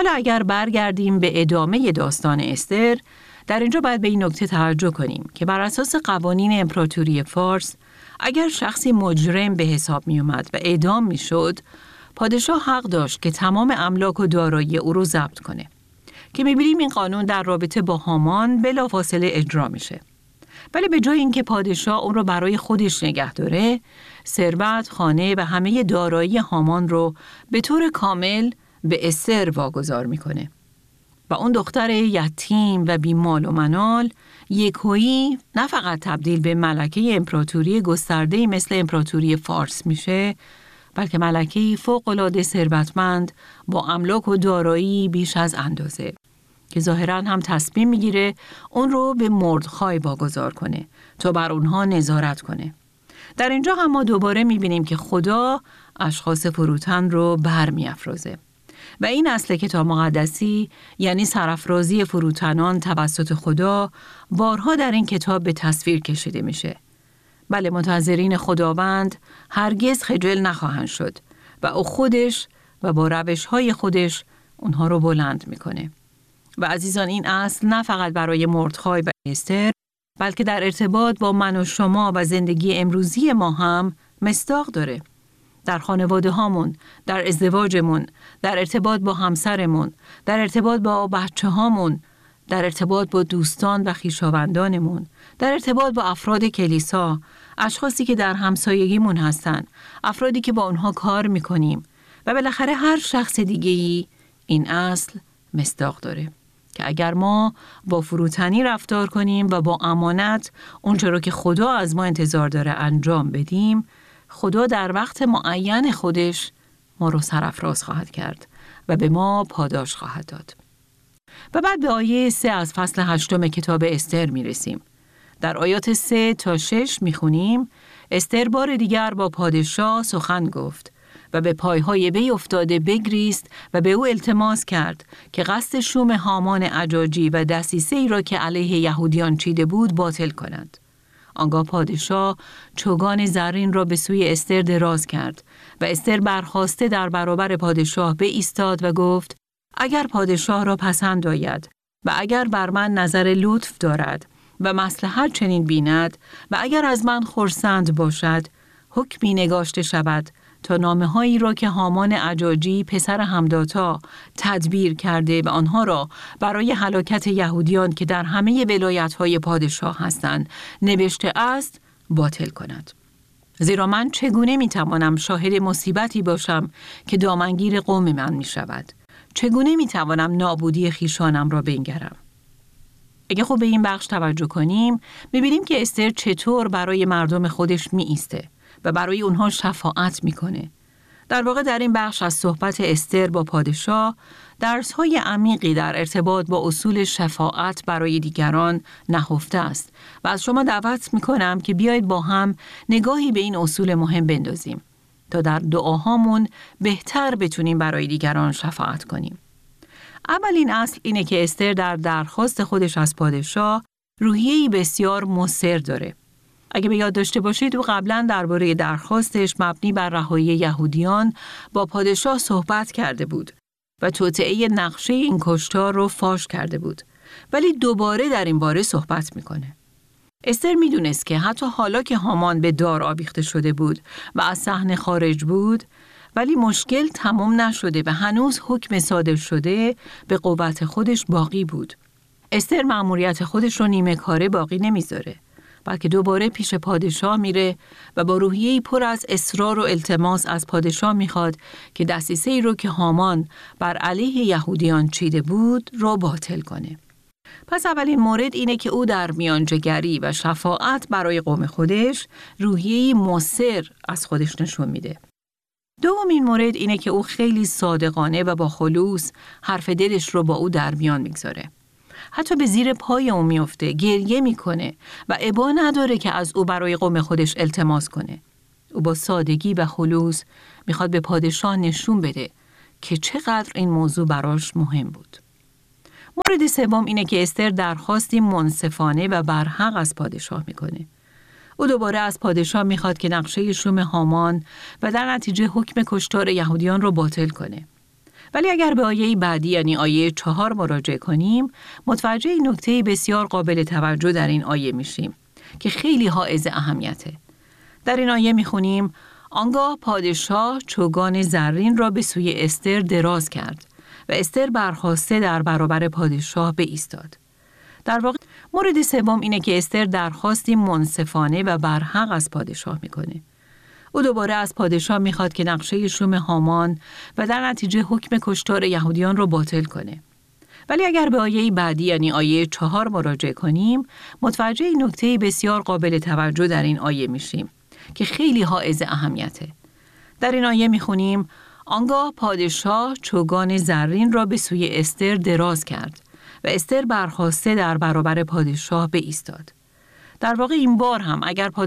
حالا اگر برگردیم به ادامه داستان استر، در اینجا باید به این نکته توجه کنیم که بر اساس قوانین امپراتوری فارس، اگر شخصی مجرم به حساب می اومد و اعدام می شد، پادشاه حق داشت که تمام املاک و دارایی او رو ضبط کنه. که می‌بینیم این قانون در رابطه با هامان بلافاصله اجرا میشه. ولی به جای اینکه پادشاه اون رو برای خودش نگه داره، ثروت، خانه و همه دارایی هامان رو به طور کامل به استر واگذار میکنه. و اون دختر یتیم و بیمال و منال یکویی نه فقط تبدیل به ملکه امپراتوری گسترده‌ای مثل امپراتوری فارس میشه، بلکه ملکه‌ای فوق‌العاده ثروتمند با املاک و دارایی بیش از اندازه که ظاهراً هم تصمیم میگیره اون رو به مردخای واگذار کنه تا بر اونها نظارت کنه. در اینجا هم ما دوباره میبینیم که خدا اشخاص فروتن رو برمی‌افرازه و این اصل کتاب مقدسی یعنی سرافرازی فروتنان توسط خدا بارها در این کتاب به تصویر کشیده میشه. بله، منتظرین خداوند هرگز خجل نخواهند شد و او خودش و با روش‌های خودش اونها رو بلند میکنه. و عزیزان، این اصل نه فقط برای مردخای و استر، بلکه در ارتباط با من و شما و زندگی امروزی ما هم مصداق داره. در خانواده هامون، در ازدواجمون، در ارتباط با همسرمون، در ارتباط با بچه هامون، در ارتباط با دوستان و خویشاوندانمون، در ارتباط با افراد کلیسا، اشخاصی که در همسایگیمون هستن، افرادی که با اونها کار میکنیم و بالاخره هر شخص دیگه‌ای این اصل مصداق داره که اگر ما با فروتنی رفتار کنیم و با امانت اونچه رو که خدا از ما انتظار داره انجام بدیم، خدا در وقت معین خودش ما رو سرافراز خواهد کرد و به ما پاداش خواهد داد. و بعد به آیه 3 از فصل 8 کتاب استر میرسیم. در آیات 3 تا 6 میخونیم: استر بار دیگر با پادشاه سخن گفت و به پایهای وی افتاده بگریست و به او التماس کرد که قصد شوم هامان اجاجی و دسیسه‌ای را که علیه یهودیان چیده بود باطل کند. آنگاه پادشاه چوگان زرین را به سوی استر دراز کرد و استر برخاسته در برابر پادشاه بایستاد و گفت: اگر پادشاه را پسند آید و اگر بر من نظر لطف دارد و مصلحت چنین بیند و اگر از من خرسند باشد، حکمی نگاشته شود تا نامه‌هایی را که هامان اجاجی پسر همداتا تدبیر کرده و آنها را برای هلاکت یهودیان که در همه ولایت‌های پادشاه هستند نوشته است باطل کند. زیرا من چگونه می‌توانم شاهد مصیبتی باشم که دامنگیر قوم من می‌شود؟ چگونه می‌توانم نابودی خیشانم را بنگرم؟ اگه خوب به این بخش توجه کنیم، می‌بینیم که استر چطور برای مردم خودش می‌ایسته و برای اونها شفاعت میکنه. در واقع در این بخش از صحبت استر با پادشاه درس‌های عمیقی در ارتباط با اصول شفاعت برای دیگران نهفته است و از شما دعوت میکنم که بیایید با هم نگاهی به این اصول مهم بندازیم تا در دعاهامون بهتر بتونیم برای دیگران شفاعت کنیم. اولین اصل اینه که استر در درخواست خودش از پادشاه روحیه‌ای بسیار مصر داره. اگه به یاد داشته باشید، او قبلا درباره درخواستش مبنی بر رهایی یهودیان با پادشاه صحبت کرده بود و توطئه نقشه این کشتار رو فاش کرده بود. ولی دوباره در این باره صحبت میکنه. استر میدونست که حتی حالا که هامان به دار آویخته شده بود و از صحنه خارج بود، ولی مشکل تمام نشده و هنوز حکم صادر شده به قوت خودش باقی بود. استر مأموریت خودش رو نیمه کاره باقی نمیذاره، بلکه دوباره پیش پادشاه میره و با روحیه‌ای پر از اصرار و التماس از پادشاه میخواد که دسیسه‌ای رو که هامان بر علیه یهودیان چیده بود رو باطل کنه. پس اولین مورد اینه که او در میانجیگری و شفاعت برای قوم خودش روحیه‌ای مصر از خودش نشون میده. دومین مورد اینه که او خیلی صادقانه و با خلوص حرف دلش رو با او در میان میگذاره. حتی به زیر پای او میفته، گریه میکنه و ابا نداره که از او برای قوم خودش التماس کنه. او با سادگی و خلوص میخواد به پادشاه نشون بده که چقدر این موضوع براش مهم بود. مورد سوم اینه که استر درخواستی منصفانه و برحق از پادشاه میکنه. او دوباره از پادشاه میخواد که نقشه شوم هامان و در نتیجه حکم کشتار یهودیان رو باطل کنه. ولی اگر به آیه بعدی یعنی آیه 4 مراجعه کنیم، متوجه نکته بسیار قابل توجه در این آیه میشیم که خیلی حائز اهمیته. در این آیه میخونیم آنگاه پادشاه چوگان زرین را به سوی استر دراز کرد و استر برخاسته در برابر پادشاه بایستاد. در واقع مورد سوم اینه که استر درخواستی منصفانه و برحق از پادشاه میکنه. او دوباره از پادشاه میخواد که نقشه شوم هامان و در نتیجه حکم کشتار یهودیان رو باطل کنه. ولی اگر به آیه بعدی یعنی آیه 4 مراجعه کنیم، متوجه نکته بسیار قابل توجه در این آیه میشیم که خیلی حائز اهمیته. در این آیه میخونیم آنگاه پادشاه چوگان زرین را به سوی استر دراز کرد و استر برخاسته در برابر پادشاه بایستاد. در واقع این بار هم اگر